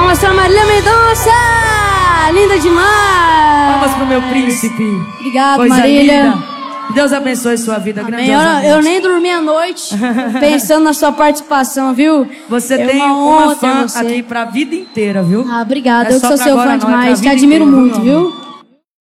Mostra a Marília Mendonça! Linda demais! Vamos pro meu príncipe. Obrigado, Coisa Marília. Linda. Deus abençoe sua vida. Eu nem dormi a noite pensando na sua participação, viu? Você tem uma fã aqui pra vida inteira, viu? Ah, obrigada. É eu que sou seu fã agora, demais. te Te admiro inteira, muito, viu?